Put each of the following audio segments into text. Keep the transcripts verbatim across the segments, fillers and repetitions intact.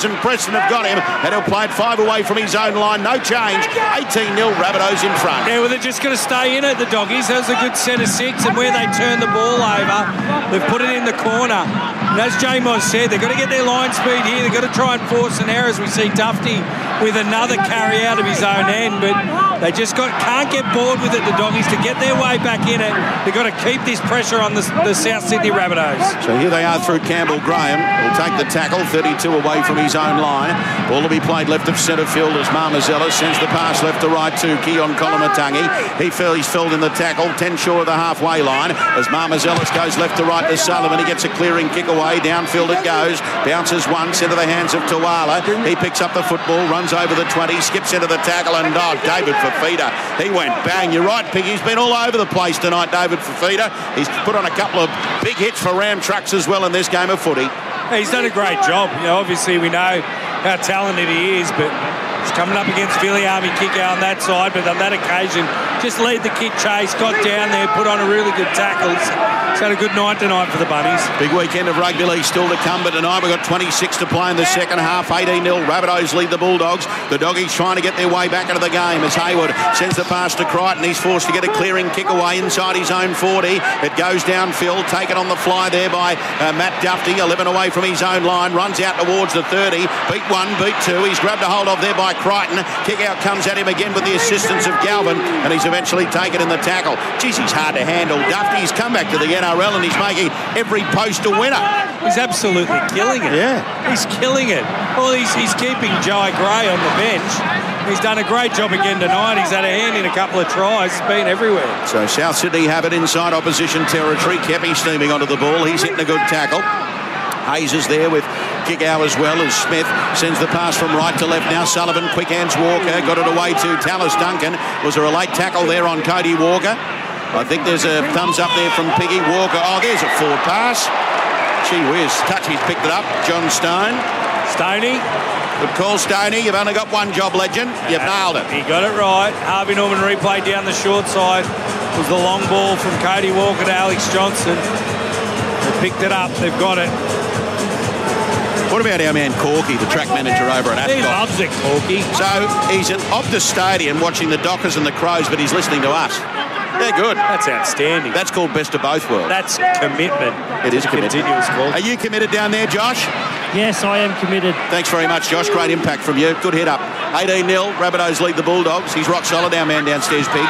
And Preston have got him, and he'll play it five away from his own line. No change. eighteen nil, Rabbitohs in front. Yeah, well, they're just going to stay in it, the Doggies. That was a good set of six, and where they turn the ball over, they've put it in the corner. And as J-Moz said, they've got to get their line speed here. They've got to try and force an error, as we see Dufty with another carry out of his own end, but they just got can't get bored with it, the Doggies, to get their way back in it. They've got to keep this pressure on the, the South Sydney Rabbitohs. So here they are through Campbell Graham. Will take the tackle, thirty-two away from his own line. Ball will be played left of centre field as Marmazella sends the pass left to right to Keon Kolomatangi. He fell, he's filled in the tackle, ten short of the halfway line as Marmazella goes left to right to Sullivan. He gets a clearing kick away, downfield it goes, bounces once into the hands of Tuala. He picks up the football, runs over the twenty, skips into the tackle, and oh, David Fifita, he went bang. You're right, Piggy, he's been all over the place tonight, David Fifita. He's put on a couple of big hits for Ram trucks as well in this game of footy. He's done a great job. You know, obviously we know how talented he is, but he's coming up against Viliami Kikau on that side, but on that occasion, just lead the kick chase, got down there, put on a really good tackle. He's had a good night tonight for the Bunnies. Big weekend of rugby league still to come, but tonight we've got twenty-six to play in the second half. eighteen nil, Rabbitohs lead the Bulldogs. The Doggies trying to get their way back into the game as Hayward sends the pass to Crichton. He's forced to get a clearing kick away inside his own forty. It goes downfield, taken on the fly there by uh, Matt Dufty, eleven away from his own line, runs out towards the thirty. Beat one, beat two. He's grabbed a hold of there by Crichton. Kick out comes at him again with the assistance of Galvin, and he's eventually taken in the tackle. Geez, he's hard to handle. Dufty's come back to the N R L and he's making every post a winner. He's absolutely killing it. Yeah. He's killing it. Well, he's, he's keeping Jai Gray on the bench. He's done a great job again tonight. He's had a hand in a couple of tries. He's been everywhere. So South Sydney have it inside opposition territory. Kepi steaming onto the ball. He's hitting a good tackle. Hayes is there with Kikau as well as Smith sends the pass from right to left. Now Sullivan, quick hands Walker, got it away to Tallis Duncan. Was there a late tackle there on Cody Walker? I think there's a thumbs up there from Piggy Walker. Oh, there's a forward pass. Gee whiz, touch, he's picked it up. John Stone. Stoney. Good call, Stoney. You've only got one job, legend. You've nailed it. He got it right. Harvey Norman replay down the short side. It was the long ball from Cody Walker to Alex Johnson. They picked it up. They've got it. What about our man Corky, the track manager over at Ascot? He loves it, Corky. So he's at Optus Stadium watching the Dockers and the Crows, but he's listening to us. They're good. That's outstanding. That's called best of both worlds. That's commitment. It is commitment. Continuous call. Are you committed down there, Josh? Yes, I am committed. Thanks very much, Josh. Great impact from you. Good hit up. eighteen nil, Rabbitohs lead the Bulldogs. He's rock solid, our man downstairs, Pig.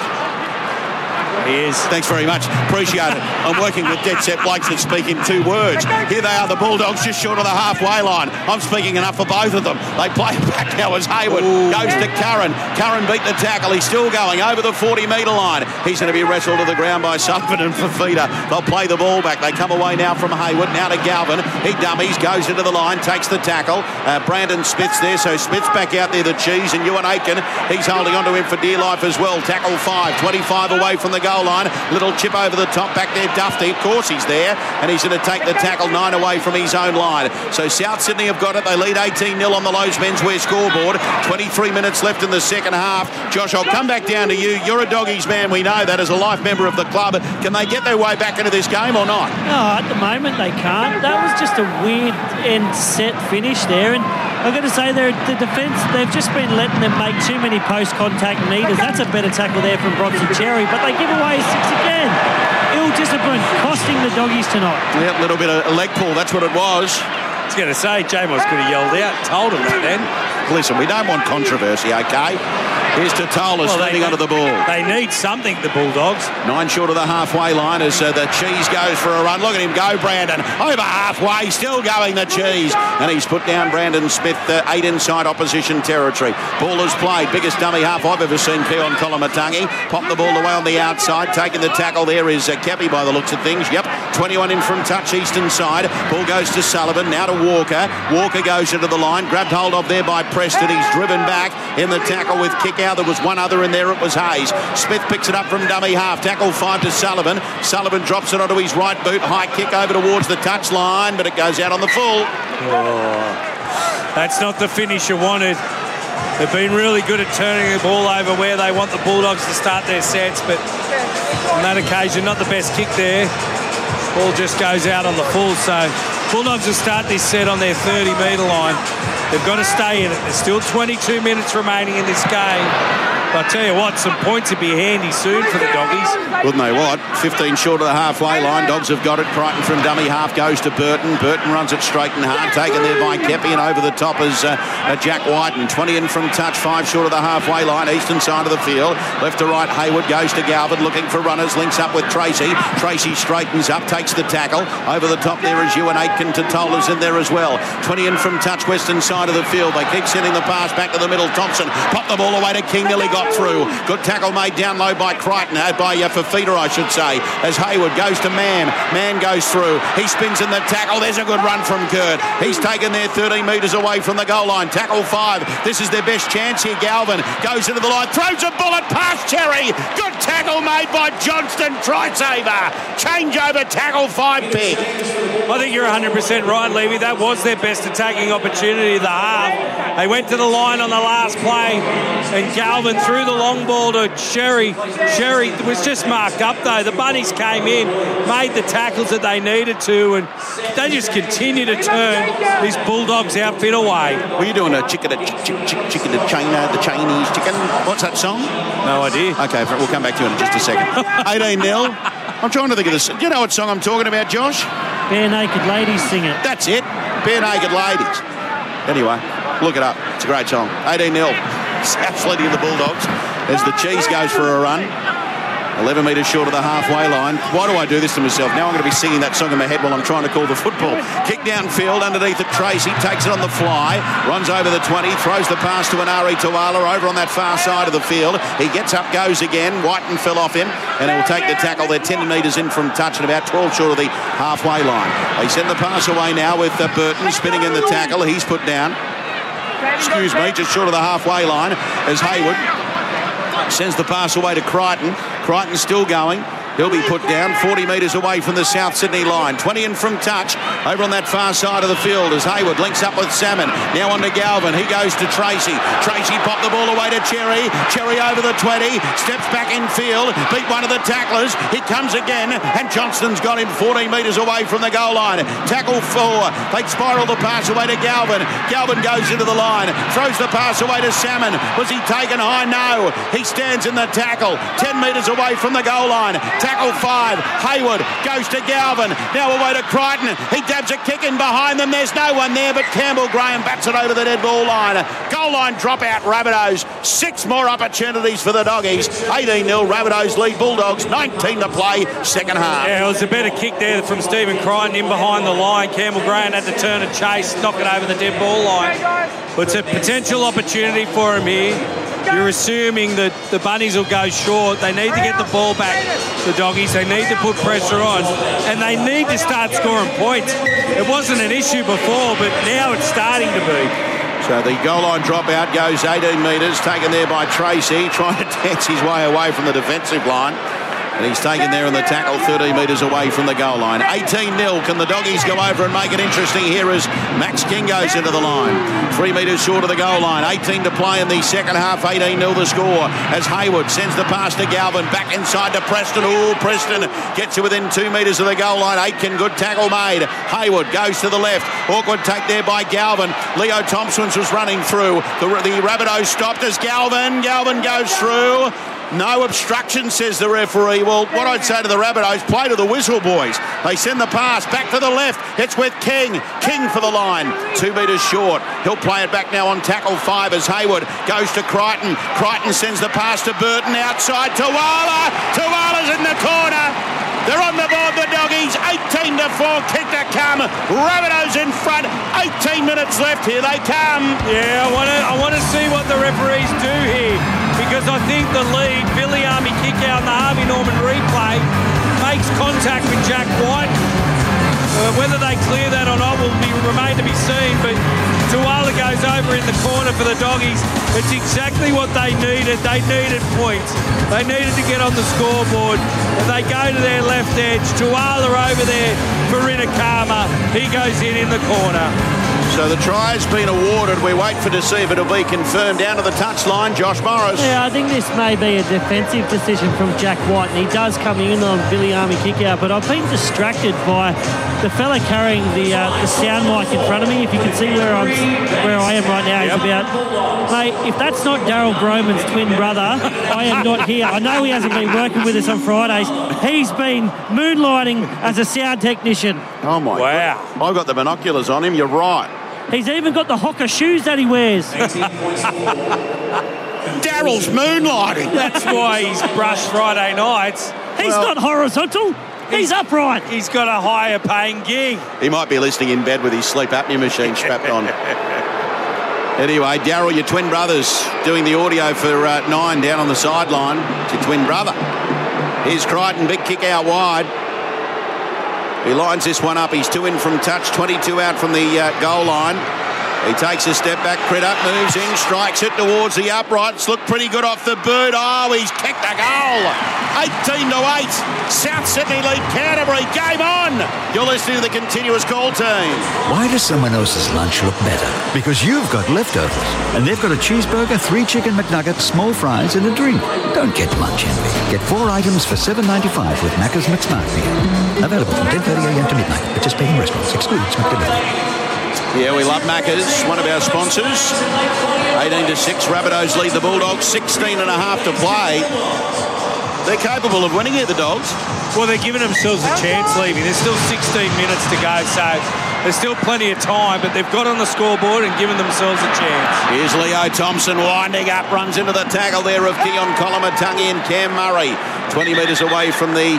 He is. Thanks very much. Appreciate it. I'm working with dead set blokes that speak in two words. Here they are, the Bulldogs, just short of the halfway line. I'm speaking enough for both of them. They play it back now as Hayward Ooh. goes to Curran. Curran beat the tackle. He's still going over the forty metre line. He's going to be wrestled to the ground by Sullivan and Fifita. They'll play the ball back. They come away now from Hayward. Now to Galvin. He dummies, goes into the line, takes the tackle. Uh, Brandon Smith's there, so Smith's back out there, the cheese, and Ewan Aitken, he's holding on to him for dear life as well. Tackle five, twenty-five away from the goal line. Little chip over the top, back there Dufty. Of course he's there, and he's going to take the tackle nine away from his own line. So South Sydney have got it. They lead eighteen nil on the Lowe's menswear scoreboard. twenty-three minutes left in the second half. Josh, I'll come back down to you. You're a Doggies man, we know that, as a life member of the club. Can they get their way back into this game or not? No, at the moment they can't. That was just a weird end set finish there, and I've got to say, the defence, they've just been letting them make too many post-contact meters. That's a better tackle there from Bronson Cherry, but they give away six again. Ill discipline, costing the Doggies tonight. Yeah, a little bit of a leg pull, that's what it was. I was going to say, J-Moz could have yelled out, told him that then. Listen, we don't want controversy, OK? Here's Totola well, standing onto the ball. They need something, the Bulldogs. Nine short of the halfway line as uh, the cheese goes for a run. Look at him go, Brandon. Over halfway, still going the cheese. And he's put down Brandon Smith, uh, eight inside opposition territory. Ball is played. Biggest dummy half I've ever seen, Keon Kolomatangi. Pop the ball away on the outside. Taking the tackle there is uh, Kepi by the looks of things. Yep, twenty-one in from touch, eastern side. Ball goes to Sullivan, now to Walker. Walker goes into the line. Grabbed hold of there by Preston. He's driven back in the tackle with kick out. There was one other in there, it was Hayes. Smith picks it up from dummy half. Tackle five to Sullivan. Sullivan drops it onto his right boot. High kick over towards the touch line, but it goes out on the full. Oh, that's not the finish you wanted. They've been really good at turning the ball over where they want the Bulldogs to start their sets, but on that occasion, not the best kick there. Ball just goes out on the full, so Bulldogs will start this set on their thirty metre line. They've got to stay in it. There's still twenty-two minutes remaining in this game. But I tell you what, some points would be handy soon for the Doggies. Wouldn't they what? fifteen short of the halfway line. Dogs have got it. Crichton from dummy half goes to Burton. Burton runs it straight and hard. Taken there by Kepi, and over the top is uh, uh, Jack Whiten. twenty in from touch. Five short of the halfway line. Eastern side of the field. Left to right. Hayward goes to Galvin. Looking for runners. Links up with Tracy. Tracy straightens up. Takes the tackle. Over the top there is Ewan Aitken. Totola's in there as well. twenty in from touch. Western side of the field. They keep sending the pass back to the middle. Thompson popped the ball away to King. Nearly got through. Good tackle made down low by Crichton, uh, by uh, Fafita, I should say, as Hayward goes to Mann. Mann goes through. He spins in the tackle. There's a good run from Kurt. He's taken there thirteen metres away from the goal line. Tackle five. This is their best chance here. Galvin goes into the line, throws a bullet past Cherry. Good tackle made by Johnston. Try saver. Change over tackle five pick. I think you're one hundred percent right, Levy. That was their best attacking opportunity of the half. They went to the line on the last play, and Galvin threw the long ball to Sherry. Sherry was just marked up, though. The Bunnies came in, made the tackles that they needed to, and they just continue to turn this Bulldogs outfit away. Were you doing a chicken, a chick, chick, chick, chicken, the China, the Chinese chicken? What's that song? No idea. Okay, we'll come back to it in just a second. eighteen nil. I'm trying to think of this. Do you know what song I'm talking about, Josh? Bare Naked Ladies sing it. That's it. Bare Naked Ladies. Anyway, look it up. It's a great song. eighteen nil. South leading the Bulldogs as the Cheese goes for a run. eleven metres short of the halfway line. Why do I do this to myself? Now I'm going to be singing that song in my head while I'm trying to call the football. Kick downfield underneath it. Tracy takes it on the fly. Runs over the twenty. Throws the pass to Anari Tuala over on that far side of the field. He gets up, goes again. Whiten fell off him, and he'll take the tackle. They're ten metres in from touch and about twelve short of the halfway line. They send the pass away now with uh, Burton spinning in the tackle. He's put down. Excuse me, just short of the halfway line as Hayward sends the pass away to Crichton. Crichton still going. He'll be put down forty metres away from the South Sydney line. twenty in from touch over on that far side of the field as Hayward links up with Salmon. Now on to Galvin. He goes to Tracy. Tracy popped the ball away to Cherry. Cherry over the twenty. Steps back in field. Beat one of the tacklers. He comes again. And Johnston's got him fourteen metres away from the goal line. Tackle four. They spiral the pass away to Galvin. Galvin goes into the line. Throws the pass away to Salmon. Was he taken high? No. He stands in the tackle. ten metres away from the goal line. Tackle five. Hayward goes to Galvin. Now away to Crichton. He dabs a kick in behind them. There's no one there, but Campbell Graham bats it over the dead ball line. Goal line dropout, Rabbitohs. Six more opportunities for the Doggies. eighteen nil, Rabbitohs lead Bulldogs. nineteen to play, second half. Yeah, it was a better kick there from Stephen Crichton in behind the line. Campbell Graham had to turn and chase, knock it over the dead ball line. But it's a potential opportunity for him here. You're assuming that the Bunnies will go short. They need to get the ball back, the Doggies. They need to put pressure on. And they need to start scoring points. It wasn't an issue before, but now it's starting to be. So the goal line dropout goes eighteen metres, taken there by Tracy, trying to dance his way away from the defensive line. And he's taken there in the tackle thirteen metres away from the goal line. eighteen nil. Can the Doggies go over and make it interesting here as Max King goes into the line? Three metres short of the goal line. eighteen to play in the second half. eighteen nil the score as Hayward sends the pass to Galvin. Back inside to Preston. Oh, Preston gets to within two metres of the goal line. Aitken, good tackle made. Hayward goes to the left. Awkward take there by Galvin. Leo Thompson was running through. The, the Rabbitohs stopped as Galvin. Galvin goes through. No obstruction, says the referee. Well, what I'd say to the Rabbitohs, play to the whistle, boys. They send the pass back to the left. It's with King. King for the line. Two metres short. He'll play it back now on tackle five as Hayward goes to Crichton. Crichton sends the pass to Burton outside. Tuala. Tuala's in the corner. They're on the board, the Doggies. eighteen to four. Kick to come. Rabbitohs in front. eighteen minutes left. Here they come. Yeah, I want to I want to see what the referees do here, because I think the lead, Billy Army kick out in the Harvey Norman replay, makes contact with Jack White. Uh, whether they clear that or not will be remain to be seen, but Tuala goes over in the corner for the Doggies. It's exactly what they needed. They needed points. They needed to get on the scoreboard. And they go to their left edge. Tuala over there for Rinakama. He goes in in the corner. So the try's been awarded. We wait for to see if it'll be confirmed. Down to the touchline, Josh Morris. Yeah, I think this may be a defensive decision from Jack White, and he does come in on Billy Army kick out, but I've been distracted by the fella carrying the uh, the sound mic in front of me. If you can see where I'm where I am right now, yep. he's about, mate, if that's not Daryl Broman's twin brother, I am not here. I know he hasn't been working with us on Fridays. He's been moonlighting as a sound technician. Oh my wow. God. I've got the binoculars on him, you're right. He's even got the Hoka shoes that he wears. Daryl's moonlighting. That's why he's brushed Friday nights. He's Well, not horizontal. He's upright. He's got a higher paying gig. He might be listening in bed with his sleep apnea machine strapped on. Anyway, Daryl, your twin brothers doing the audio for uh, nine down on the sideline. It's your twin brother. Here's Crichton, big kick out wide. He lines this one up. He's two in from touch, twenty-two out from the uh, goal line. He takes a step back, Criddup moves in, strikes it towards the uprights. Look pretty good off the boot. Oh, he's kicked a goal. eighteen to eight. South Sydney lead Canterbury. Game on. You're listening to the Continuous Call team. Why does someone else's lunch look better? Because you've got leftovers. And they've got a cheeseburger, three chicken McNuggets, small fries and a drink. Don't get lunch envy. Get four items for seven ninety-five with Macca's McSmart Meal. Available from ten thirty a m to midnight. Participating restaurants. Excludes McDelivery. Yeah, we love Macca's, one of our sponsors. eighteen to six, Rabbitohs lead the Bulldogs, sixteen and a half to play. They're capable of winning here, the Dogs. Well, they're giving themselves a chance leaving. There's still sixteen minutes to go, so there's still plenty of time, but they've got on the scoreboard and given themselves a chance. Here's Leo Thompson winding up, runs into the tackle there of Keon Colomatungi and Cam Murray. twenty metres away from the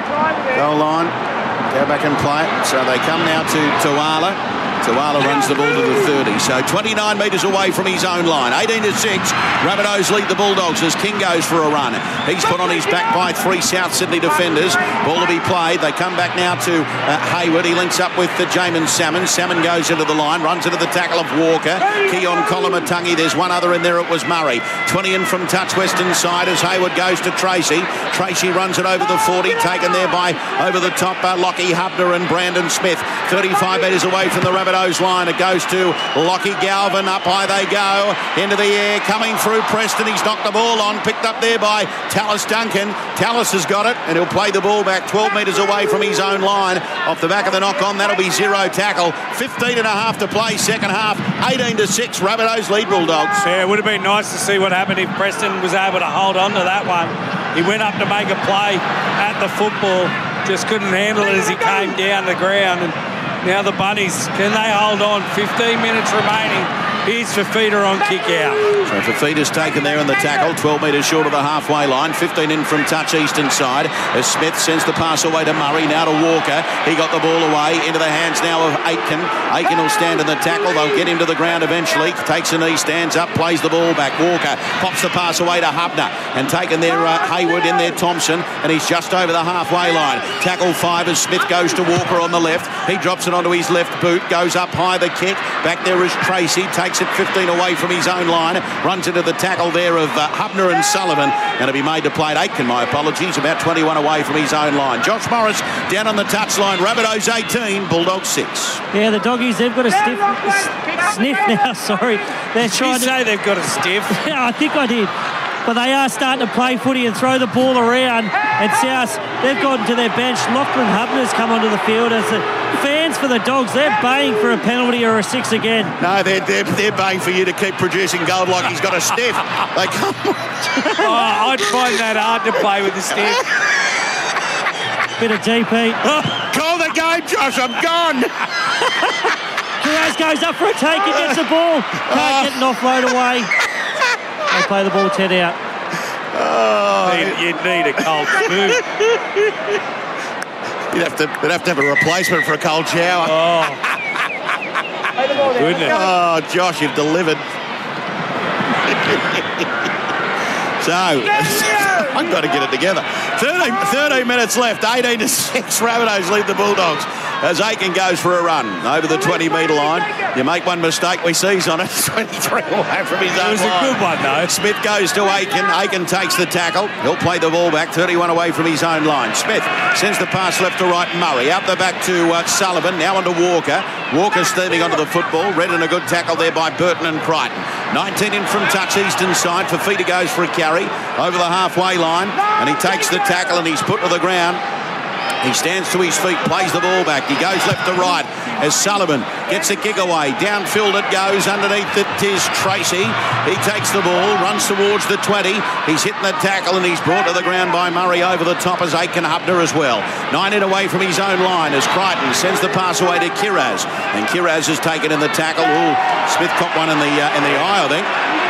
goal line. Go back and play it. So they come now to Tuala. Tuala runs the ball to the thirty, so twenty-nine metres away from his own line. eighteen to six, Rabbitohs lead the Bulldogs as King goes for a run. He's put on his back by three South Sydney defenders. Ball to be played. They come back now to uh, Hayward. He links up with the Jamin Salmon. Salmon goes into the line, runs into the tackle of Walker. Keon Colomatungi. There's one other in there. It was Murray. twenty in from touch western side as Hayward goes to Tracy. Tracy runs it over the forty, taken there by over the top uh, Lockie Hubner and Brandon Smith. thirty-five metres away from the Rabbitohs line. It goes to Lockie Galvin. Up high they go. Into the air. Coming through Preston. He's knocked the ball on. Picked up there by Tallis Duncan. Tallis has got it and he'll play the ball back twelve metres away from his own line. Off the back of the knock on. That'll be zero tackle. fifteen and a half to play second half. eighteen to six. Rabbitohs lead Bulldogs. Yeah, it would have been nice to see what happened if Preston was able to hold on to that one. He went up to make a play at the football. Just couldn't handle it as he came down the ground. And now the Bunnies, can they hold on? fifteen minutes remaining. Here's Fafita on kick out. So Fafita's taken there in the tackle, twelve metres short of the halfway line, fifteen in from touch eastern side as Smith sends the pass away to Murray, now to Walker. He got the ball away into the hands now of Aitken. Aitken will stand in the tackle. They'll get him to the ground eventually. Takes a knee, stands up, plays the ball back. Walker pops the pass away to Hubner and taken there uh, Hayward in there Thompson, and he's just over the halfway line. Tackle five as Smith goes to Walker on the left. He drops it onto his left boot, goes up high the kick. Back there is Tracy, takes it fifteen away from his own line, runs into the tackle there of uh, Hubner and Sullivan. Going to be made to play at Aitken, my apologies, about twenty-one away from his own line. Josh Morris down on the touchline. Rabbitohs eighteen, Bulldogs six. Yeah, the Doggies, they've got a stiff s- sniff now, sorry. They're Did trying you to say they've got a stiff? Yeah, I think I did. But they are starting to play footy and throw the ball around. And South, they've gone to their bench. Lachlan Hubner's come onto the field as the fans for the Dogs. They're baying for a penalty or a six again. No, they're, they're, they're baying for you to keep producing gold like he's got a stiff. They come. Oh, I'd find that hard to play with the stiff. Bit of G P. Call the game, Josh. I'm gone. Kiraz goes up for a take. He gets the ball. Can't get an offload away. They play the ball ten out. Oh, You'd, you'd need a cold spoon. You'd have to, they'd have to have a replacement for a cold shower. Oh, goodness. Oh, Josh, you've delivered. So, I've got to get it together. thirteen, thirteen minutes left, eighteen to six. Rabbitohs lead the Bulldogs. as Aiken goes for a run over the twenty metre line. You make one mistake, we seize on it. twenty-three away from his own line. It was a good one, though. Smith goes to Aiken. Aiken takes the tackle. He'll play the ball back, thirty-one away from his own line. Smith sends the pass left to right. Murray out the back to uh, Sullivan. Now onto Walker. Walker steaming onto the football. Read and a good tackle there by Burton and Crichton. nineteen in from touch, eastern side. Fafita goes for a carry over the halfway line, and he takes the tackle and he's put to the ground. He stands to his feet, plays the ball back. He goes left to right as Sullivan gets a kick away. Downfield it goes. Underneath it is Tracy. He takes the ball, runs towards the twenty. He's hitting the tackle and he's brought to the ground by Murray over the top as Aiken Hubner as well. Nine in away from his own line as Crichton sends the pass away to Kiraz. And Kiraz has taken in the tackle. Ooh, Smith caught one in the, uh, in the eye, I think.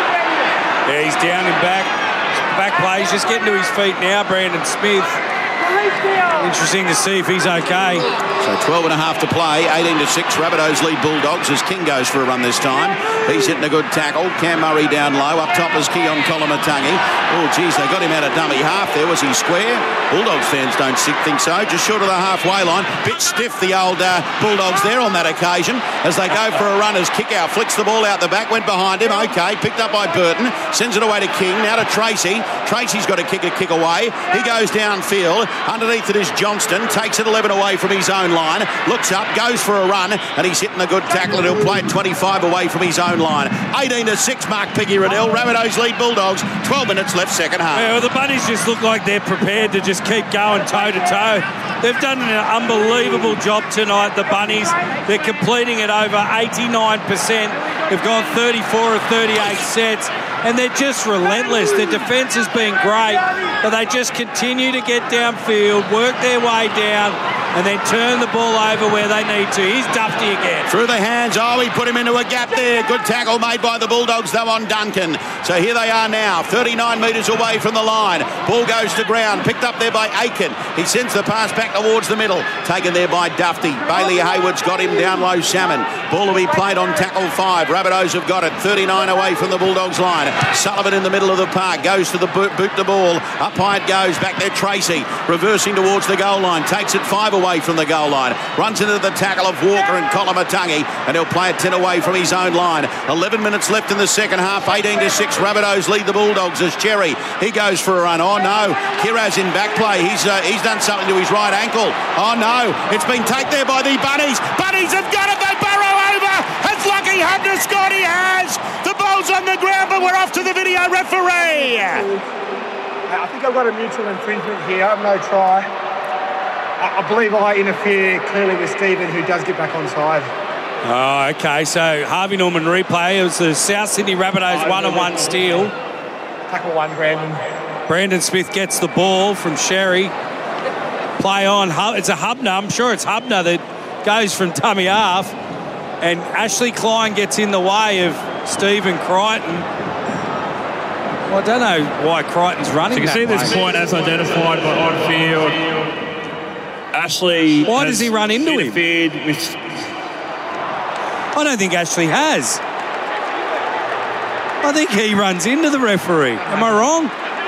Yeah, he's down and back. Back play. He's just getting to his feet now, Brandon Smith. Interesting to see if he's okay. So twelve and a half to play, eighteen to six. Rabbitohs lead Bulldogs as King goes for a run this time. He's hitting a good tackle. Cam Murray down low. Up top is Keon Kolomatangi. Oh, geez, they got him out of dummy half there. Was he square? Bulldogs fans don't think so. Just short of the halfway line. Bit stiff, the old uh, Bulldogs there on that occasion as they go for a run as Kickout flicks the ball out the back. Went behind him. Okay, picked up by Burton. Sends it away to King. Now to Tracy. Tracy's got to kick a kick away. He goes downfield. Underneath it is Johnston. Takes it eleven away from his own line. Looks up, goes for a run, and he's hitting a good tackle, and he'll play it twenty-five away from his own line. eighteen to six, Mark Piggy Riddell. Rabbitohs lead Bulldogs. twelve minutes left, second half. Yeah, well, the Bunnies just look like they're prepared to just keep going toe to toe. They've done an unbelievable job tonight, the Bunnies. They're completing it over eighty-nine percent. They've gone thirty-four of thirty-eight sets, and they're just relentless. Their defence has been great, but they just continue to get downfield, work their way down, and then turn the ball over where they need to. Here's Dufty again. Through the hands. Oh, he put him into a gap there. Good tackle made by the Bulldogs, though, on Duncan. So here they are now, thirty-nine metres away from the line. Ball goes to ground, picked up there by Aiken. He sends the pass back towards the middle. Taken there by Dufty. Bailey Hayward's got him down low, Salmon. Ball will be played on tackle five. Rabbitohs have got it, thirty-nine away from the Bulldogs line. Sullivan in the middle of the park, goes to the boot, boot the ball. Up high it goes, back there Tracy. Reversing towards the goal line, takes it five away from the goal line. Runs into the tackle of Walker and Kolomatangi, and he'll play it ten away from his own line. eleven minutes left in the second half, eighteen to six. Rabbitohs lead the Bulldogs as Cherry, he goes for a run. Oh no, Kiraz in back play. He's uh, he's done something to his right ankle. Oh no, it's been taken there by the Bunnies. Bunnies have got it, they burrow over. Has Lucky Hubner scored? He has. The ball's on the ground, but we're off to the video referee. I think I've got a mutual infringement here. No try. I, I believe I interfere clearly with Stephen, who does get back on side. Oh, okay. So Harvey Norman replay. It was the South Sydney Rabbitohs oh, one and one steal. Tackle one, Brandon. Brandon Smith gets the ball from Sherry. Play on. It's a Hubner. I'm sure it's Hubner that goes from dummy half. And Ashley Klein gets in the way of Stephen Crichton. Well, I don't know why Crichton's running. So you can see way. this point as identified by on field. Ashley. Why does he run into him? With... I don't think Ashley has. I think he runs into the referee. Am I wrong?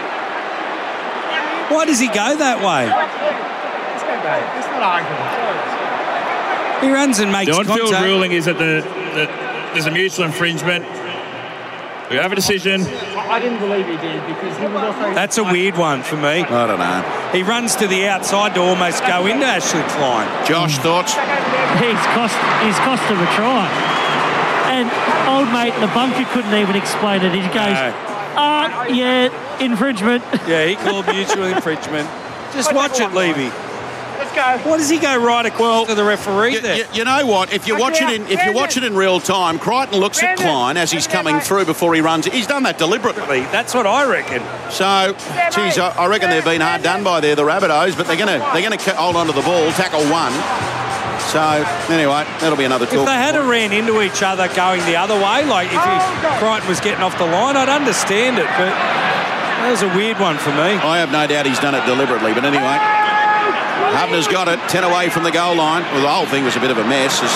Why does he go that way? Let's go back. It's not arguable. He runs and makes the on-field contact. ruling is that the, the there's a mutual infringement. We have a decision. I didn't believe he did because he was also... That's a weird one for me. I don't know. He runs to the outside to almost go into Ashley Klein. Josh, thoughts? He's cost, he's cost him a try. And old mate, the bunker couldn't even explain it. He goes, ah, no. uh, yeah, infringement. Yeah, he called mutual infringement. Just watch it, Levy. Let's go. Why does he go right across well, to the referee you, there? You, you know what? If you watch it in if you watch it in real time, Crichton looks at Klein as he's coming through before he runs. He's done that deliberately. That's what I reckon. So, geez, I, I reckon they've been hard done by there, the Rabbitohs, but they're gonna they're gonna hold on to the ball, tackle one. So anyway, that'll be another talk. If they had a ran into each other going the other way, like if he, Crichton was getting off the line, I'd understand it, but that was a weird one for me. I have no doubt he's done it deliberately, but anyway. Hubner's got it, ten away from the goal line. Well, the whole thing was a bit of a mess as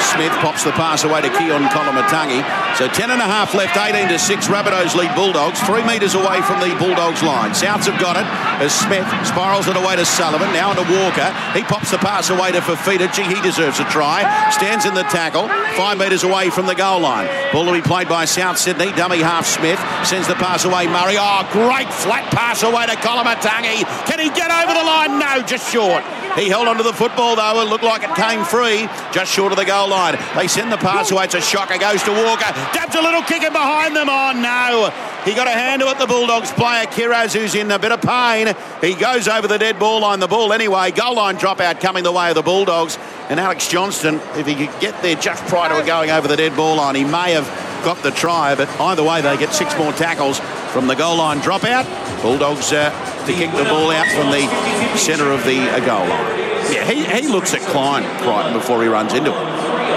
Smith pops the pass away to Keon Kolomatangi. So ten and a half left, eighteen to six. Rabbitohs lead Bulldogs, three metres away from the Bulldogs line. Souths have got it as Smith spirals it away to Sullivan. Now into Walker. He pops the pass away to Fafita. Gee, he deserves a try. Stands in the tackle, five metres away from the goal line. Ball to be played by South Sydney. Dummy half Smith sends the pass away. Murray. Oh, great flat pass away to Kolomatangi. Can he get over the line? No, just short. He held onto the football, though. It looked like it came free, just short of the goal line. They send the pass away. It's a shocker. Goes to Walker. Dabs a little kick in behind them. Oh, no. He got a hand to it, the Bulldogs player, Kiraz, who's in a bit of pain. He goes over the dead ball line, the ball anyway. Goal line dropout coming the way of the Bulldogs. And Alex Johnston, if he could get there just prior to it going over the dead ball line, he may have got the try, but either way, they get six more tackles from the goal line dropout. Bulldogs uh, to kick the ball out from the centre of the uh, goal line. Yeah, he, he looks at Klein right before he runs into it.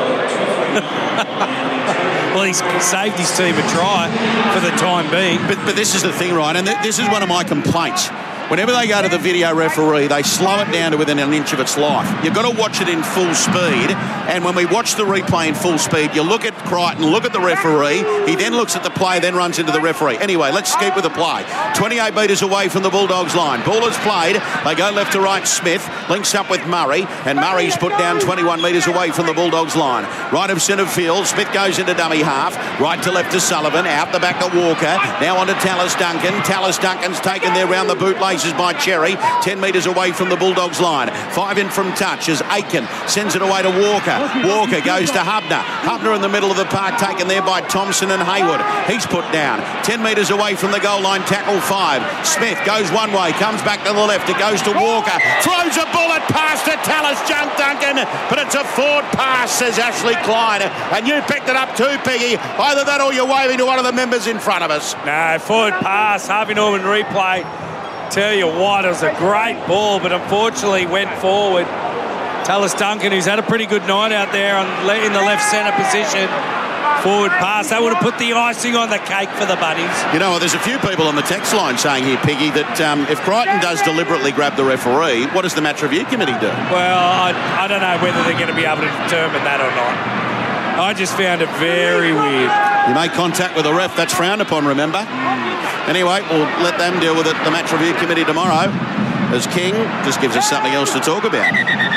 Well, he's saved his team a try for the time being. But, but this is the thing, Ryan, and th- this is one of my complaints. Whenever they go to the video referee, they slow it down to within an inch of its life. You've got to watch it in full speed. And when we watch the replay in full speed, you look at Crichton, look at the referee. He then looks at the play, then runs into the referee. Anyway, let's keep with the play. twenty-eight metres away from the Bulldogs line. Ball is played. They go left to right. Smith links up with Murray. And Murray's put down twenty-one metres away from the Bulldogs line. Right of centre field. Smith goes into dummy half. Right to left to Sullivan. Out the back to Walker. Now on to Tallis Duncan. Tallis Duncan's taken there round the bootlace by Cherry, ten metres away from the Bulldogs line. Five in from touch as Aiken sends it away to Walker. Walker goes to Hubner. Hubner in the middle of the park, taken there by Thompson and Hayward. He's put down. ten metres away from the goal line, tackle five. Smith goes one way, comes back to the left. It goes to Walker. Throws a bullet past to Tallis Junk Duncan, but it's a forward pass, says Ashley Klein. And you picked it up too, Piggy. Either that or you're waving to one of the members in front of us. No, forward pass. Harvey Norman replay. Tell you what, it was a great ball, but unfortunately went forward. Tallis Duncan, who's had a pretty good night out there on, in the left centre position. Forward pass. That would have put the icing on the cake for the Bunnies. You know, there's a few people on the text line saying here, Piggy, that um, if Crichton does deliberately grab the referee, what does the match review committee do? Well, I, I don't know whether they're going to be able to determine that or not. I just found it very weird. You make contact with a ref, that's frowned upon, remember? Mm. Anyway, we'll let them deal with it, the match review committee tomorrow, as King just gives us something else to talk about.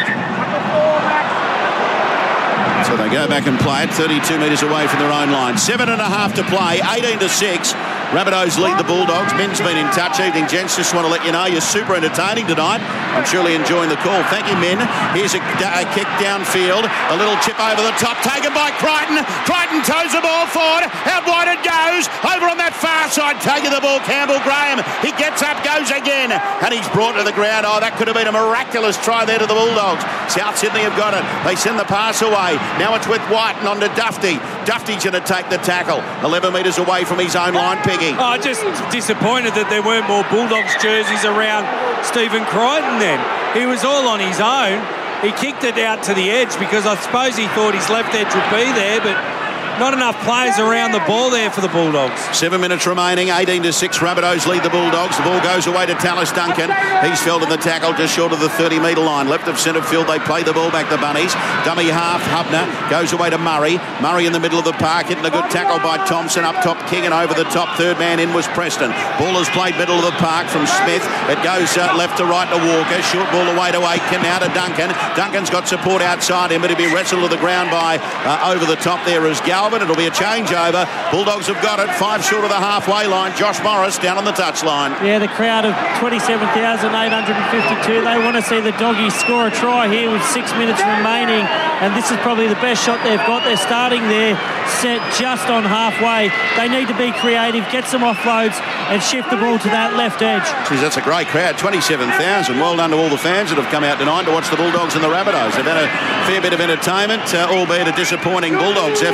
So they go back and play it, thirty-two metres away from their own line. Seven and a half to play, eighteen to six. Rabbitohs lead the Bulldogs. Min's been in touch. Evening, gents. Just want to let you know you're super entertaining tonight. I'm surely enjoying the call. Thank you, Min. Here's a, a kick downfield. A little chip over the top. Taken by Crichton. Crichton toes the ball forward. How wide it goes. Over on that far side. Taking the ball, Campbell Graham. He gets up, goes again. And he's brought to the ground. Oh, that could have been a miraculous try there to the Bulldogs. South Sydney have got it. They send the pass away. Now it's with White and on to Dufty. Dufty's going to take the tackle. eleven metres away from his own line, Piggy. Oh, just disappointed that there weren't more Bulldogs jerseys around Stephen Crichton then. He was all on his own. He kicked it out to the edge because I suppose he thought his left edge would be there, but not enough players around the ball there for the Bulldogs. Seven minutes remaining, eighteen to six. Rabbitohs lead the Bulldogs. The ball goes away to Tallis Duncan. He's felled in the tackle just short of the thirty metre line. Left of centre field, they play the ball back, the Bunnies. Dummy half, Hubner goes away to Murray. Murray in the middle of the park, hitting a good tackle by Thompson. Up top, King, and over the top, third man in was Preston. Ball is played middle of the park from Smith. It goes uh, left to right to Walker. Short ball away to Aitken, now to Duncan. Duncan's got support outside him, but he'll be wrestled to the ground by uh, over the top there is Galvin. It'll be a changeover. Bulldogs have got it. Five short of the halfway line. Josh Morris down on the touchline. Yeah, the crowd of twenty-seven thousand eight hundred fifty-two. They want to see the Doggies score a try here with six minutes remaining. And this is probably the best shot they've got. They're starting there, set just on halfway. They need to be creative, get some offloads and shift the ball to that left edge. Jeez, that's a great crowd. twenty-seven thousand. Well done to all the fans that have come out tonight to watch the Bulldogs and the Rabbitohs. They've had a fair bit of entertainment, uh, albeit a disappointing Bulldogs effort and a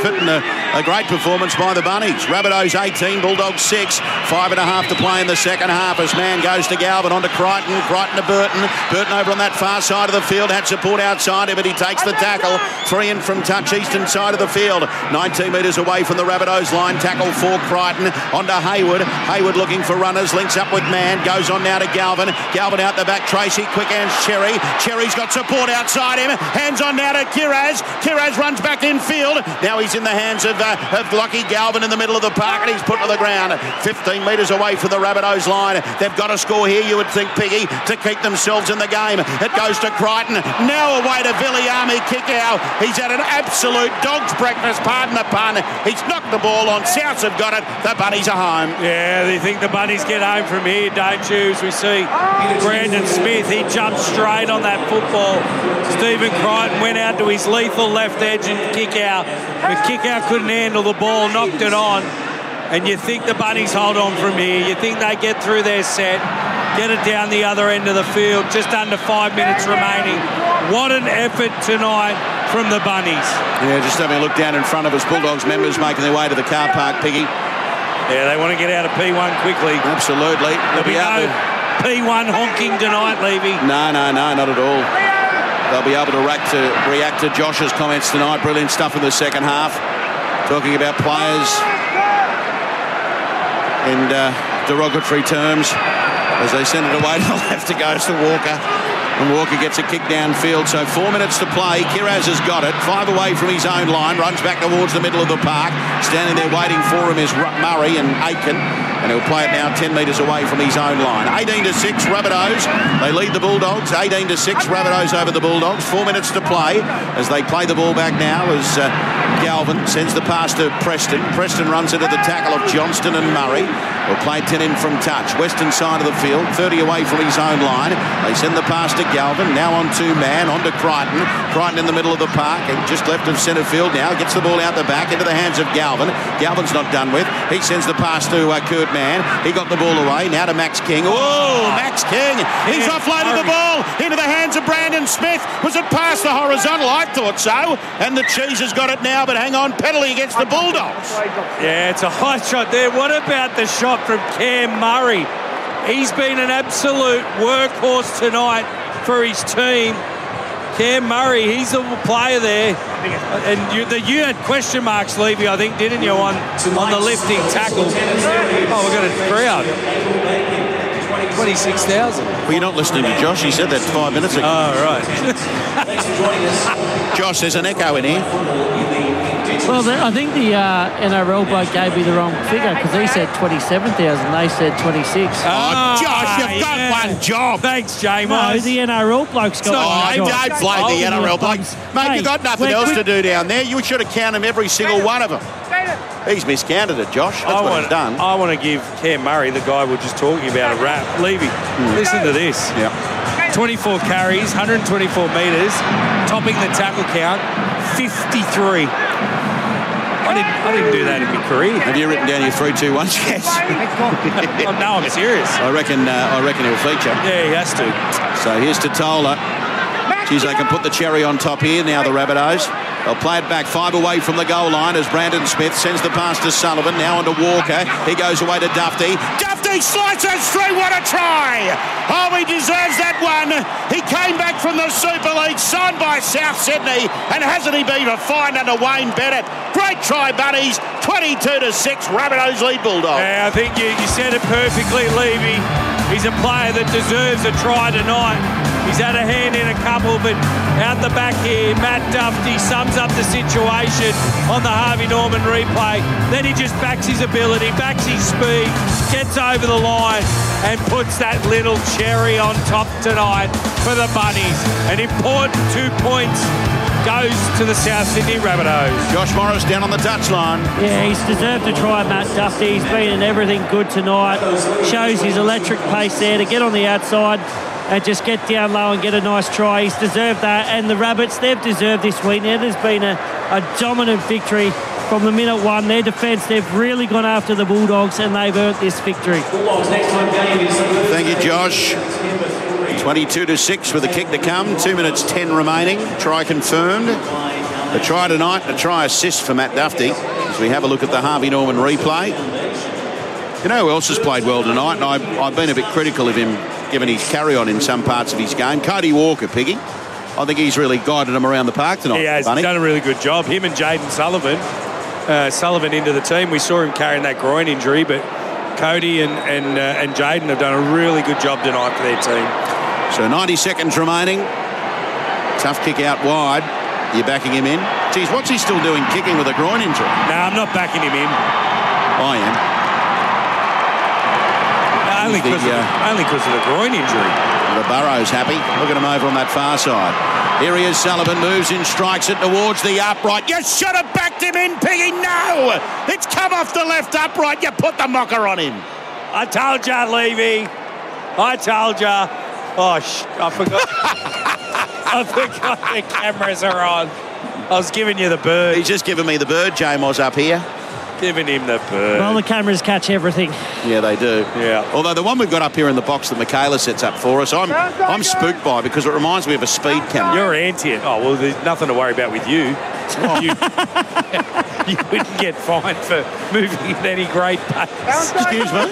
a great performance by the Bunnies. Rabbitohs eighteen, Bulldogs six. Five and a half to play in the second half as man goes to Galvin, on to Crichton. Crichton to Burton. Burton over on that far side of the field. Had support outside him, but he takes the tackle. Three in from touch, eastern side of the field. nineteen metres away from the Rabbitohs line. Tackle for Crichton. On to Hayward. Hayward looking for runners. Links up with man. Goes on now to Galvin. Galvin out the back. Tracy. Quick hands Cherry. Cherry's got support outside him. Hands on now to Kiraz. Kiraz runs back in field. Now he's in the hands of, uh, of Lockie Galvin in the middle of the park, and he's put to the ground. fifteen metres away from the Rabbitohs line. They've got to score here, you would think, Piggy, to keep themselves in the game. It goes to Crichton. Now away to Viliami Kikau. He's had an absolute dog's breakfast, pardon the pun. He's knocked the ball on. Souths have got it. The Bunnies are home. Yeah, they think the Bunnies get home from here, don't you? As we see Brandon Smith, he jumped straight on that football. Stephen Crichton went out to his lethal left edge and kick out. But kick out couldn't handle the ball, knocked it on. And you think the Bunnies hold on from here. You think they get through their set, get it down the other end of the field, just under five minutes remaining. What an effort tonight from the Bunnies. Yeah, just having a look down in front of us. Bulldogs members making their way to the car park, Piggy. Yeah, they want to get out of P one quickly. Absolutely. There'll be no P one honking tonight, Levy. No, no, no, not at all. They'll be able to react to, react to Josh's comments tonight. Brilliant stuff in the second half. Talking about players in uh, derogatory terms. As they send it away to the left, it goes to Walker. And Walker gets a kick downfield. So four minutes to play. Kiraz has got it. Five away from his own line. Runs back towards the middle of the park. Standing there waiting for him is Murray and Aiken. And he'll play it now ten metres away from his own line. eighteen to six, Rabbitohs. They lead the Bulldogs. eighteen to six, Rabbitohs over the Bulldogs. Four minutes to play as they play the ball back now as uh, Galvin sends the pass to Preston. Preston runs into the tackle of Johnston and Murray. Will play ten in from touch. Western side of the field, thirty away from his own line. They send the pass to Galvin. Now on to man, on to Crichton. Crichton in the middle of the park, and just left of centre field now. Gets the ball out the back into the hands of Galvin. Galvin's not done with. He sends the pass to uh, Kurt Mann. He got the ball away. Now to Max King. Oh, Max King. He's yeah, offloaded hurry. the ball into the hands of Brandon Smith. Was it past the horizontal? I thought so. And the Cheese has got it now, but hang on. Penalty against the Bulldogs. Yeah, it's a high shot there. What about the shot from Cam Murray? He's been an absolute workhorse tonight for his team. Cam Murray, he's the player there. And you, the, you had question marks, Levy, I think, didn't you, on, on the lifting tackle? Oh, we've got a crowd. twenty-six thousand. Well, you're not listening to Josh. He said that five minutes ago. Oh, right. Josh, there's an echo in here. Well, the, I think the uh, N R L bloke gave me the wrong figure because he said twenty-seven thousand. They said twenty-six. Oh, Josh, you've got yeah. one job. Thanks, James. No, the N R L bloke's got Oh, one job. don't blame the N R L blokes. Mate, Hey, you've got nothing we're else quick- to do down there. You should have counted every single one of them. He's miscounted it, Josh. That's I what want, he's done. I want to give Cam Murray, the guy we're just talking about, a rap. Levy, listen to this. Yeah. twenty-four carries, one hundred twenty-four metres, topping the tackle count, fifty-three. I didn't, I didn't do that in my career. Have you written down your three, two, one sketch? Oh, no, I'm serious. I reckon. Uh, I reckon he'll feature. Yeah, he has to. So here's Totola. Geez, they can put the cherry on top here now, the Rabbitohs. They'll play it back five away from the goal line as Brandon Smith sends the pass to Sullivan. Now on to Walker. He goes away to Dufty. Dufty slices through. What a try! Oh, he deserves that one. He came back from the Super League, signed by South Sydney, and hasn't he been refined under Wayne Bennett? Great try, Bunnies. twenty-two to six, Rabbitohs lead Bulldogs. Yeah, I think you, you said it perfectly, Levy. He's a player that deserves a try tonight. He's had a hand in a couple, but out the back here, Matt Dufty sums up the situation on the Harvey Norman replay. Then he just backs his ability, backs his speed, gets over the line and puts that little cherry on top tonight for the Bunnies. An important two points goes to the South Sydney Rabbitohs. Josh Morris down on the touchline. Yeah, he's deserved a try, Matt Dufty. He's been in everything good tonight. Shows his electric pace there to get on the outside and just get down low and get a nice try. He's deserved that. And the Rabbits, they've deserved this week. Now, there's been a, a dominant victory from the minute one. Their defence, they've really gone after the Bulldogs and they've earned this victory. Thank you, Josh. twenty-two to six with a kick to come. Two minutes ten remaining. Try confirmed. A try tonight, a try assist for Matt Dufty. As we have a look at the Harvey Norman replay. You know who else has played well tonight? And I, I've been a bit critical of him, given his carry-on in some parts of his game. Cody Walker, Piggy. I think he's really guided him around the park tonight. He has Bunny. done a really good job. Him and Jaden Sullivan. Uh, Sullivan into the team. We saw him carrying that groin injury, but Cody and and, uh, and Jaden have done a really good job tonight for their team. So ninety seconds remaining. Tough kick out wide. You're backing him in. Geez, what's he still doing kicking with a groin injury? No, I'm not backing him in. I am. No, only because the, uh, of, the, of the groin injury. The Burrows happy. Look at him over on that far side. Here he is. Sullivan moves in, strikes it towards the upright. You should have backed him in, Piggy. No! It's come off the left upright. You put the mocker on him. I told you, Levy. I told you. Oh, sh- I forgot. I forgot the cameras are on. I was giving you the bird. He's just giving me the bird, J-Moz up here. Giving him the bird. Well, the cameras catch everything. Yeah, they do. Yeah. Although the one we've got up here in the box that Michaela sets up for us, I'm I'm spooked by because it reminds me of a speed camera. You're anti it. Oh, well, there's nothing to worry about with you. you, you wouldn't get fined for moving at any great pace. Excuse me?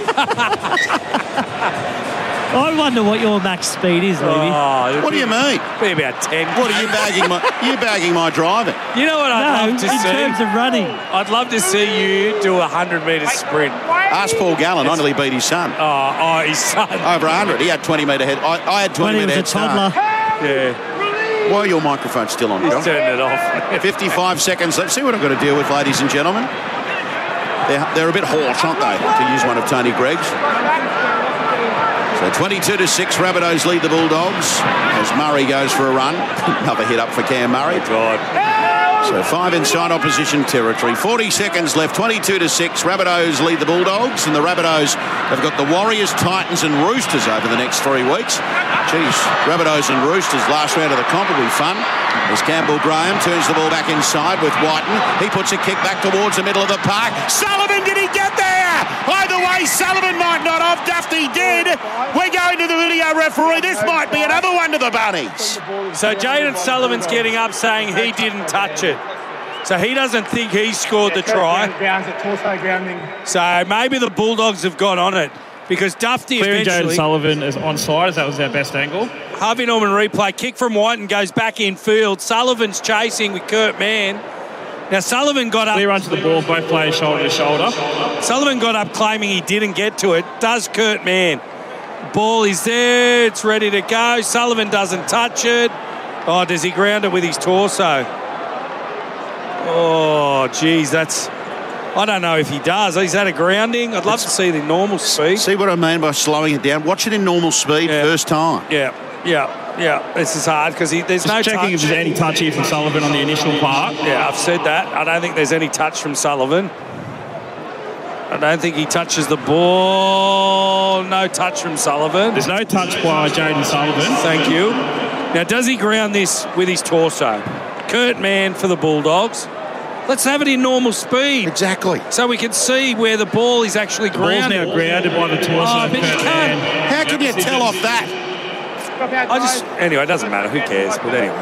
I wonder what your max speed is, Levy. Oh, what do you mean? Be about ten. What are you bagging my? You bagging my driving? You know what I'd No, love to in see? terms of running. I'd love to see you do a hundred metre sprint. Ask Paul Gallen. I nearly beat his son. Oh, oh, his son. Over one hundred. He had twenty metre head. I, I had twenty When he metre was head a toddler. start. Yeah, Why are your microphones still on, John? he's turning it off. fifty-five seconds. Let's see what I've got to deal with, ladies and gentlemen. They're, they're a bit harsh, aren't they, to use one of Tony Gregg's. So twenty-two to six, Rabbitohs lead the Bulldogs as Murray goes for a run. Another hit up for Cam Murray. God. So five inside opposition territory. forty seconds left, twenty-two to six. Rabbitohs lead the Bulldogs, and the Rabbitohs have got the Warriors, Titans and Roosters over the next three weeks. Geez, Rabbitohs and Roosters last round of the comp will be fun. As Campbell Graham turns the ball back inside with Whiten. He puts a kick back towards the middle of the park. Sullivan, did he get there? Either way, Sullivan might not have. Dufty did. We're going to the video referee. This might be another one to the Bunnies. So Jaden Sullivan's getting up saying he didn't touch it. So he doesn't think he scored the try. So maybe the Bulldogs have got on it because Dufty Clearing Jaden eventually... Sullivan is onside, as that was our best angle. Harvey Norman replay, kick from Whiten goes back in field. Sullivan's chasing with Kurt Mann. Now Sullivan got up... Clear onto the ball, both players shoulder to shoulder. Sullivan got up claiming he didn't get to it. Does Kurt Mann. Ball is there, it's ready to go. Sullivan doesn't touch it. Oh, does he ground it with his torso? Oh, geez, that's... I don't know if he does. He's had a grounding. I'd love to see the normal speed. See what I mean by slowing it down? Watch it in normal speed Yeah. first time. Yeah, yeah, yeah. This is hard because there's Just no checking touch. if there's any touch here from Sullivan on the initial part. Yeah, I've said that. I don't think there's any touch from Sullivan. I don't think he touches the ball. No touch from Sullivan. There's no touch by Jaden Sullivan. Thank you. Now, does he ground this with his torso? Kurt Mann for the Bulldogs. Let's have it in normal speed. Exactly. So we can see where the ball is actually The ball's grounded. now grounded by the torso Oh, of but you Kurt can't. Mann. How can you tell off that? I just... Anyway, it doesn't matter. Who cares? But anyway.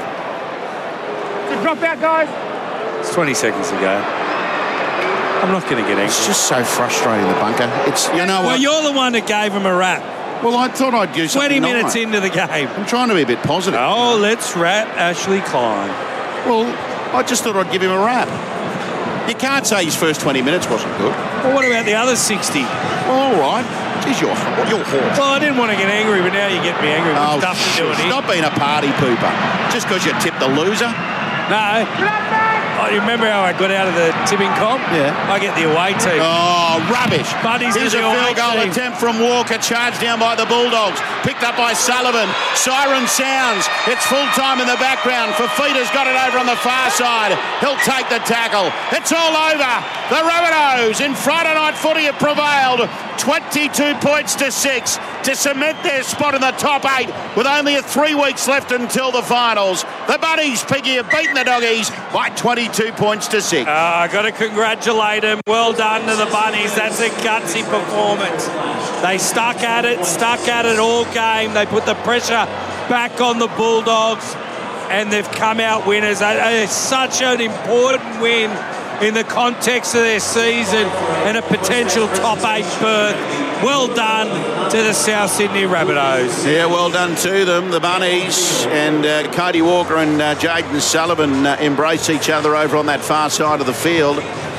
Drop out, guys. It's twenty seconds to go. I'm not going to get angry. It's just so frustrating, the bunker. It's, you know Well, what? you're the one that gave him a rap. Well, I thought I'd do something twenty minutes nice. into the game. I'm trying to be a bit positive. Oh, let's rat Ashley Klein. Well, I just thought I'd give him a rap. You can't say his first twenty minutes wasn't good. Well, what about the other sixty? Well, all right. Geez, you're, you're horse. Well, I didn't want to get angry, but now you get me angry with Oh, stuff to do it. stop being a party pooper. Just because you tipped the loser. No. Oh, you remember how I got out of the tipping comp? Yeah. I get the away team. Oh, rubbish. Buddies Here's in a the away field goal team. attempt from Walker, charged down by the Bulldogs. Picked up by Sullivan. Siren sounds. It's full time in the background. Fafita's got it over on the far side. He'll take the tackle. It's all over. The Rabbitohs in Friday night footy have prevailed. twenty-two points to six to cement their spot in the top eight with only a three weeks left until the finals. The Bunnies, Piggy, have beaten the Doggies by twenty-two points to six. Uh, I got to congratulate them. Well done to the Bunnies. That's a gutsy performance. They stuck at it, stuck at it all game. They put the pressure back on the Bulldogs, and they've come out winners. It's such an important win in the context of their season and a potential top eight berth. Well done to the South Sydney Rabbitohs. Yeah, well done to them. The Bunnies and uh, Cody Walker and uh, Jaden Sullivan uh, embrace each other over on that far side of the field.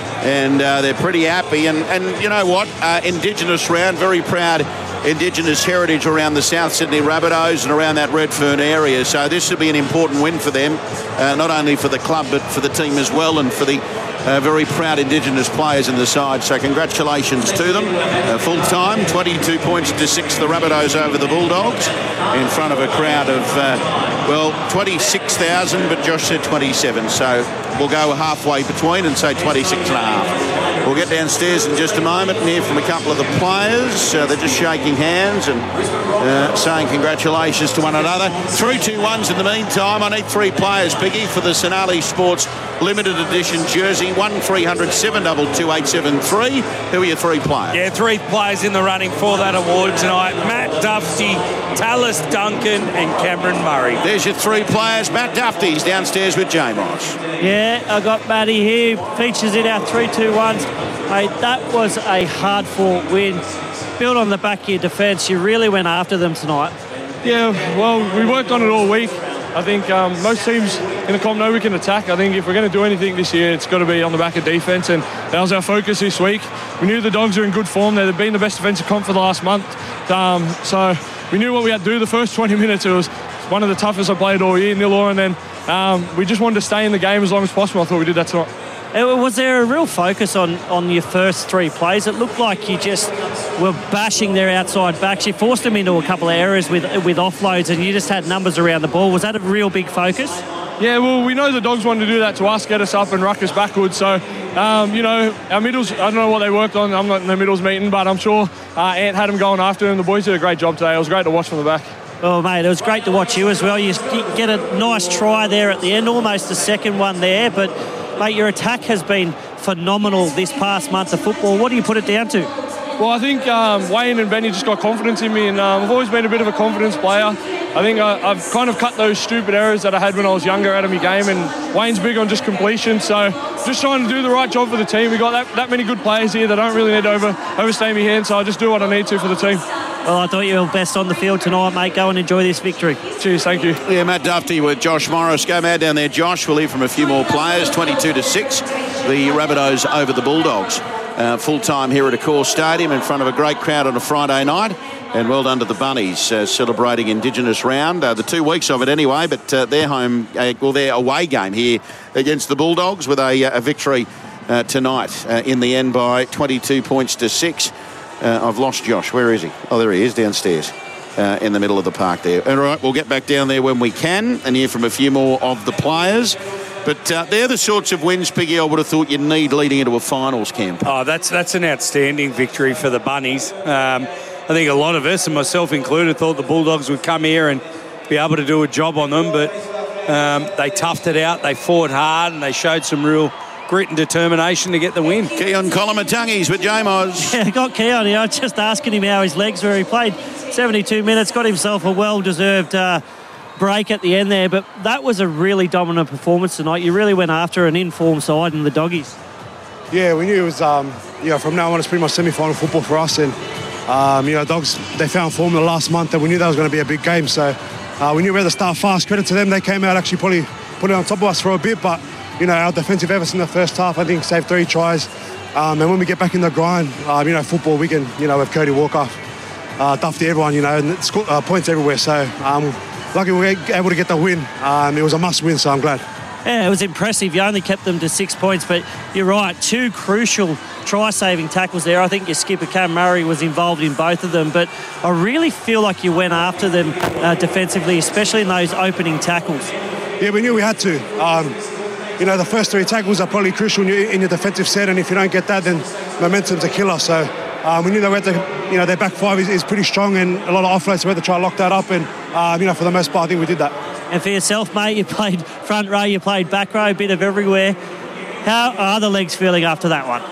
And uh, they're pretty happy. And, and you know what? Uh, Indigenous round, very proud Indigenous heritage around the South Sydney Rabbitohs and around that Redfern area. So this will be an important win for them, uh, not only for the club but for the team as well, and for the uh, very proud Indigenous players in the side. So congratulations to them. Uh, full time, twenty-two points to six, the Rabbitohs over the Bulldogs in front of a crowd of, uh, well, twenty-six thousand, but Josh said twenty-seven. So we'll go halfway between and say twenty-six and a half. We'll get downstairs in just a moment and hear from a couple of the players. Uh, they're just shaking hands and uh, saying congratulations to one another. Through two ones in the meantime. I need three players, Piggy, for the Sonali Sports Limited Edition jersey. One three hundred seven two two eight seven three. Who are your three players? Yeah, three players in the running for that award tonight. Matt Dufty, Tallis Duncan and Cameron Murray. There's your three players. Matt Dufty's downstairs with J-Moss. Yeah, I got Matty here. Features in our three two ones. Mate, that was a hard-fought win. Built on the back of your defence. You really went after them tonight. Yeah, well, we worked on it all week. I think um, most teams in the comp know we can attack. I think if we're going to do anything this year, it's got to be on the back of defence, and that was our focus this week. We knew the Dogs are in good form. They've been the best defensive comp for the last month. Um, so we knew what we had to do. The first twenty minutes, it was one of the toughest I played all year, nil all, and then um, we just wanted to stay in the game as long as possible. I thought we did that tonight. Was there a real focus on, on your first three plays? It looked like you just were bashing their outside backs. You forced them into a couple of errors with with offloads, and you just had numbers around the ball. Was that a real big focus? Yeah, well, we know the Dogs wanted to do that to us, get us up and ruck us backwards. So, um, you know, our middles, I don't know what they worked on. I'm not in the middles meeting, but I'm sure uh, Ant had them going after him. The boys did a great job today. It was great to watch from the back. Oh, mate, it was great to watch you as well. You get a nice try there at the end, almost a second one there, but mate, your attack has been phenomenal this past month of football. What do you put it down to? Well, I think um, Wayne and Benny just got confidence in me, and um, I've always been a bit of a confidence player. I think I, I've kind of cut those stupid errors that I had when I was younger out of my game, and Wayne's big on just completion, so just trying to do the right job for the team. We've got that, that many good players here that don't really need to over, overstay me hand, so I just do what I need to for the team. Well, I thought you were best on the field tonight, mate. Go and enjoy this victory. Cheers, thank you. Yeah, Matt Dufty with Josh Morris. Go mad down there, Josh. We'll hear from a few more players. twenty-two to six, the Rabbitohs over the Bulldogs. Uh, full-time here at Accor Stadium in front of a great crowd on a Friday night. And well done to the Bunnies, uh, celebrating Indigenous round. Uh, the two weeks of it anyway, but uh, their home, uh, well, their away game here against the Bulldogs with a, a victory uh, tonight uh, in the end by twenty-two points to six. Uh, I've lost Josh. Where is he? Oh, there he is, downstairs uh, in the middle of the park there. All right, we'll get back down there when we can and hear from a few more of the players. But uh, they're the sorts of wins, Piggy, I would have thought you'd need leading into a finals camp. Oh, that's that's an outstanding victory for the Bunnies. Um, I think a lot of us, and myself included, thought the Bulldogs would come here and be able to do a job on them, but um, they toughed it out, they fought hard, and they showed some real grit and determination to get the win. Keon Colomatungi's with J-Moz. Yeah, got Keon here. I was just asking him how his legs were. He played seventy-two minutes, got himself a well-deserved uh, break at the end there, but that was a really dominant performance tonight. You really went after an in-form side in the Doggies. Yeah, we knew it was, um, you know, from now on it's pretty much semi-final football for us, and, um, you know, Dogs, they found form in the last month, and we knew that was going to be a big game, so uh, we knew we had to start fast. Credit to them, they came out actually probably put it on top of us for a bit, but you know, our defensive efforts in the first half, I think, saved three tries. Um, and when we get back in the grind, um, you know, football, we can, you know, with Cody Walker, uh, Dufty, everyone, you know, and it's, uh, points everywhere. So, um, lucky we were able to get the win. Um, it was a must-win, so I'm glad. Yeah, it was impressive. You only kept them to six points, but you're right, two crucial try-saving tackles there. I think your skipper, Cam Murray, was involved in both of them, but I really feel like you went after them uh, defensively, especially in those opening tackles. Yeah, we knew we had to. Um, You know, the first three tackles are probably crucial in your, in your defensive set, and if you don't get that, then momentum's a killer. So um, we knew that we had to, you know, their back five is, is pretty strong and a lot of offloads, so we had to try to lock that up, and, um, you know, for the most part, I think we did that. And for yourself, mate, you played front row, you played back row, a bit of everywhere. How are the legs feeling after that one?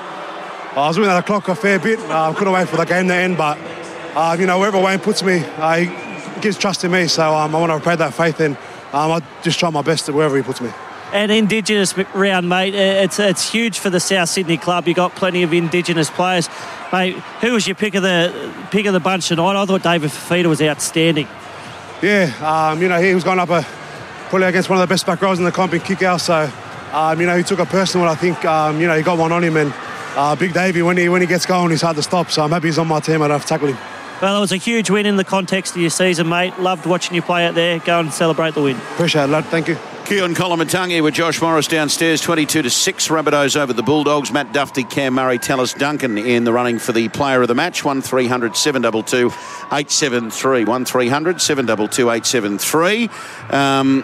I was winning that clock a fair bit. I uh, couldn't wait for the game to end, but, uh, you know, wherever Wayne puts me, uh, he gives trust in me, so um, I want to repay that faith, and um, I just try my best at wherever he puts me. an Indigenous round, mate. It's it's huge for the South Sydney club. You got plenty of Indigenous players, mate. Who was your pick of the pick of the bunch tonight? I thought David Fifita was outstanding. Yeah, um, you know, he was going up a probably against one of the best back rows in the comp in kick out. So, um, you know, he took a personal. I think, um, you know, he got one on him, and uh, Big Davey, when he when he gets going, he's hard to stop. So I'm happy he's on my team. I don't have to tackle him. Well, it was a huge win in the context of your season, mate. Loved watching you play out there. Go and celebrate the win. Appreciate it, lad. Thank you. Keon Kolomatangi with Josh Morris downstairs, twenty-two to six. Rabbitohs over the Bulldogs. Matt Duffy, Cam Murray, Tallis Duncan in the running for the player of the match. one three hundred seven two two eight seven three. one three hundred seven two two eight seven three. Um,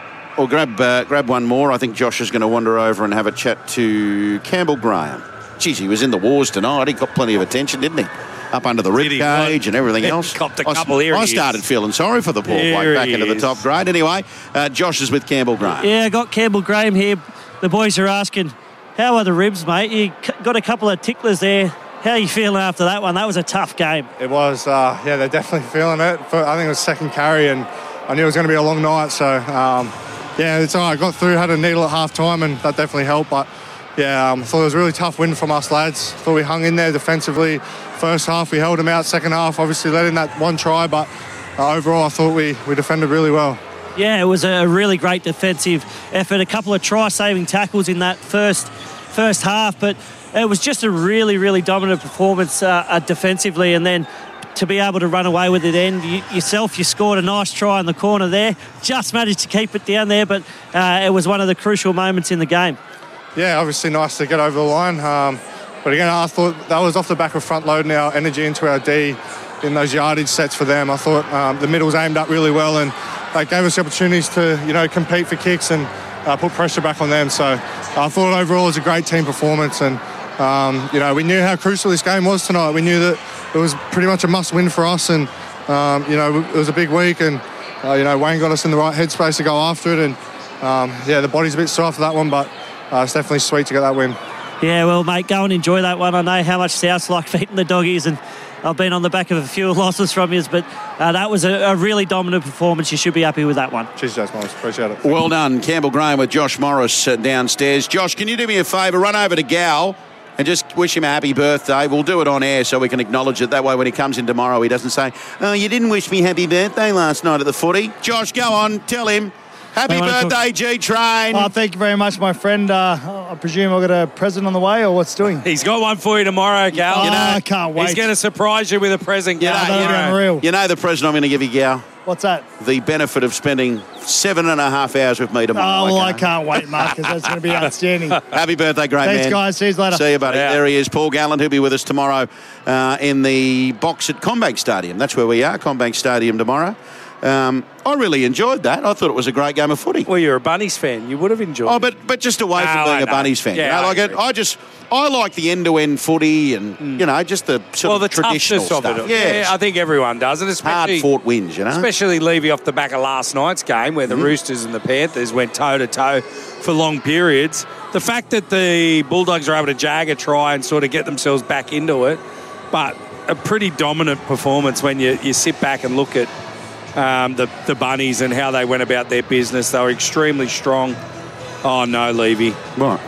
or grab, uh, grab one more. I think Josh is going to wander over and have a chat to Campbell Graham. Geez, he was in the wars tonight. He got plenty of attention, didn't he? Up under the rib cage and everything else. Copped a couple. Here I, I he started is. feeling sorry for the poor bloke back into the top grade. Anyway, uh, Josh is with Campbell Graham. Yeah, I got Campbell Graham here. The boys are asking, how are the ribs, mate? You got a couple of ticklers there. How are you feeling after that one? That was a tough game. It was, uh, yeah, they're definitely feeling it. I think it was second carry, and I knew it was going to be a long night. So, um, yeah, it's all right. I got through, had a needle at half time, and that definitely helped. But, yeah, I um, thought it was a really tough win from us lads. Thought we hung in there defensively. First half, we held them out. Second half, obviously let in that one try, but uh, overall, I thought we, we defended really well. Yeah, it was a really great defensive effort. A couple of try-saving tackles in that first first half, but it was just a really, really dominant performance uh, defensively, and then to be able to run away with it end you, yourself, you scored a nice try in the corner there. Just managed to keep it down there, but uh, it was one of the crucial moments in the game. Yeah, obviously nice to get over the line. Um, But again, I thought that was off the back of front-loading our energy into our D in those yardage sets for them. I thought um, the middles aimed up really well, and they gave us the opportunities to, you know, compete for kicks and uh, put pressure back on them. So I thought overall it was a great team performance, and um, you know, we knew how crucial this game was tonight. We knew that it was pretty much a must-win for us, and um, you know, it was a big week, and uh, you know, Wayne got us in the right headspace to go after it, and um, yeah, the body's a bit sore after that one, but uh, it's definitely sweet to get that win. Yeah, well, mate, go and enjoy that one. I know how much Souths like beating the doggies, and I've been on the back of a few losses from you, but uh, that was a, a really dominant performance. You should be happy with that one. Cheers, Josh Morris. Appreciate it. Well done, Campbell Graham with Josh Morris uh, downstairs. Josh, can you do me a favour? Run over to Gal and just wish him a happy birthday. We'll do it on air so we can acknowledge it. That way when he comes in tomorrow, he doesn't say, oh, you didn't wish me happy birthday last night at the footy. Josh, go on, tell him. Happy birthday, G-Train. Oh, thank you very much, my friend. Uh, I presume I've got a present on the way, or what's doing? He's got one for you tomorrow, Gal. Oh, you know, I can't wait. He's going to surprise you with a present, Gal. Yeah, that'll be unreal. You know the present I'm going to give you, Gal? What's that? The benefit of spending seven and a half hours with me tomorrow. Oh, well, okay? I can't wait, Mark, because that's going to be outstanding. Happy birthday, great Thanks, man. guys. See you later. See you, buddy. Yeah. There he is, Paul Gallen, who'll be with us tomorrow uh, in the box at Combank Stadium. That's where we are, Combank Stadium tomorrow. Um, I really enjoyed that. I thought it was a great game of footy. Well, you're a Bunnies fan. You would have enjoyed Oh, it. but but just away from No, being I a know. Bunnies fan. Yeah, you know, I like it, agree. I just I like the end-to-end footy and Mm. you know just the sort well, of the traditional toughness stuff. of it. Yeah, Yeah, I think everyone does, and especially hard-fought wins. You know, especially Levy off the back of last night's game where the Mm-hmm. Roosters and the Panthers went toe-to-toe for long periods. The fact that the Bulldogs are able to jag a try and sort of get themselves back into it, but a pretty dominant performance when you, you sit back and look at um, the, the Bunnies and how they went about their business. They were extremely strong. Oh, no, Levy. What?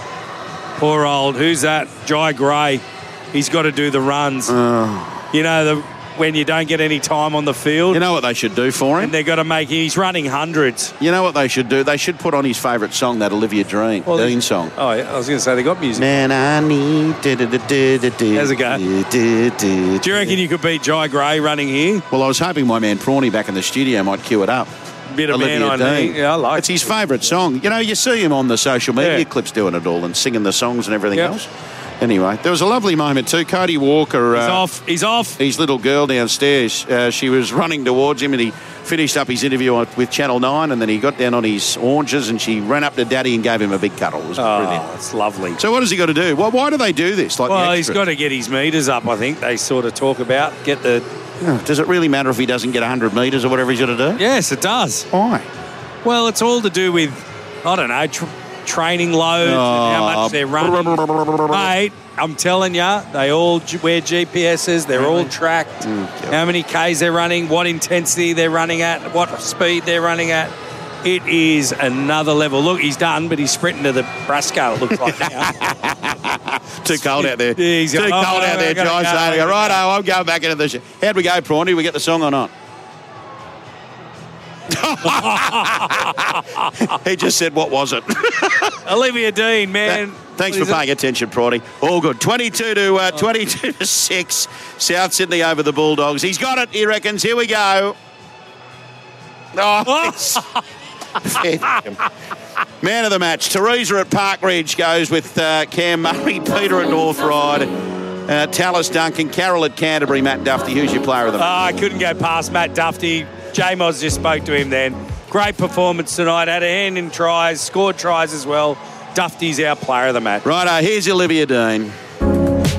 Poor old, who's that? Jai Gray. He's got to do the runs. Oh. You know, the when you don't get any time on the field. You know what they should do for him? And they've got to make, he's running hundreds. You know what they should do? They should put on his favourite song, that Olivia Dean, Well, Dean song. Oh, yeah, I was going to say they got music. Man, I need... How's it go? Do Do you reckon you could beat Jai Gray running here? Well, I was hoping my man Prawny back in the studio might cue it up. Bit of Olivia man I Dean. need. Yeah, I like It's his favourite song. You know, you see him on the social media Yeah. clips doing it all and singing the songs and everything Yep. else. Anyway, there was a lovely moment too. Cody Walker... He's uh, off. He's off. His little girl downstairs, uh, she was running towards him and he finished up his interview on- with Channel nine and then he got down on his haunches and she ran up to Daddy and gave him a big cuddle. It was brilliant. Oh, it's lovely. So what has he got to do? Well, why do they do this? Like the Well, he's extras? got to get his metres up, I think. They sort of talk about. Get the... Oh, does it really matter if he doesn't get one hundred metres or whatever he's got to do? Yes, it does. Why? Well, it's all to do with, I don't know, tr- training loads and how Oh. much they're running. Mate, I'm telling you, they all g- wear G P S's. They're all tracked. Mm, How many Ks they're running, what intensity they're running at, what speed they're running at. It is another level. Look, he's done, but he's sprinting to the Brasco, it looks like now. Too cold out there. Yeah, he's Too going, cold oh, out there, I gotta John. go, So, I gotta righto, go. I'm going back into the show. How'd we go, Prawny? We get the song or not? He just said, what was it? Olivia Dean, man. Thanks for paying attention, Prawny. All good. twenty-two to uh, twenty-two to six. South Sydney over the Bulldogs. He's got it, he reckons. Here we go. Oh, it's man of the match. Teresa at Park Ridge goes with uh, Cam Murray, Peter at North Ryde, uh, Tallis Duncan, Carroll at Canterbury, Matt Duffy. Who's your player of the match? Oh, I couldn't go past Matt Duffy. J-Moz just spoke to him then. Great performance tonight. Had a hand in tries, scored tries as well. Duffy's our player of the match. Righto, here's Olivia Dean.